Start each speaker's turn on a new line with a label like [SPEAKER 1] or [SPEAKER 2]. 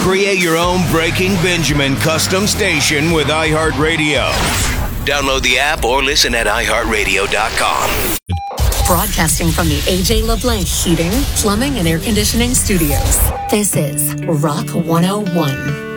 [SPEAKER 1] Create your own Breaking Benjamin custom station with iHeartRadio. Download the app or listen at iHeartRadio.com.
[SPEAKER 2] Broadcasting from the A.J. LeBlanc Heating, Plumbing, and Air Conditioning Studios. This is Rock 101.